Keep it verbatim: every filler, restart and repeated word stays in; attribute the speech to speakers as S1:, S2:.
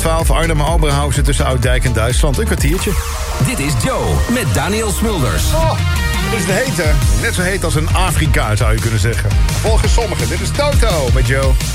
S1: twaalf Arnhem-Oberhausen tussen Ouddijk en Duitsland. Een kwartiertje.
S2: Dit is Joe met Daniel Smulders.
S1: Oh, dit is de hete. Net zo heet als een Afrika, zou je kunnen zeggen. Volgens sommigen. Dit is Toto met Joe.